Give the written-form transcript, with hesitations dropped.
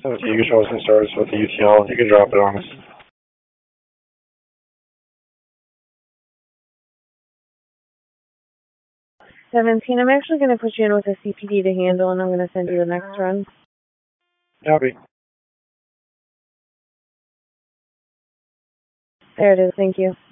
So you can show us some stars with the UTL. You can drop it on us. 17, I'm actually going to put you in with a CPD to handle, and I'm going to send you the next run. Copy. There it is, thank you.